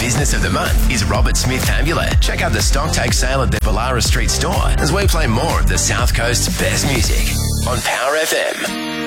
Business of the Month is Robert Smith Amulet. Check out the stock take sale at the Ballara Street store as we play more of the South Coast's best music on Power FM.